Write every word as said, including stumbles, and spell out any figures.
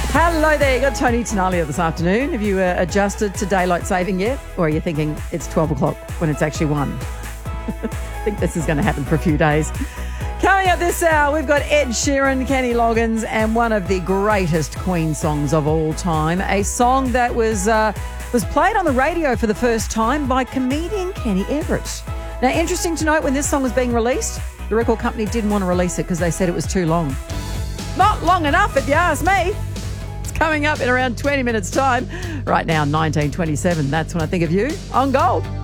Hello there, you got Tony Tenalia this afternoon. Have you uh, adjusted to daylight saving yet? Or are you thinking it's twelve o'clock when it's actually one? I think this is going to happen for a few days. Coming up this hour, we've got Ed Sheeran, Kenny Loggins, and one of the greatest Queen songs of all time. A song that was uh, was played on the radio for the first time by comedian Kenny Everett. Now, interesting to note, when this song was being released, the record company didn't want to release it because they said it was too long. Not long enough, if you ask me. Coming up in around twenty minutes' time. Right now, nineteen twenty-seven. That's when I think of you on Gold.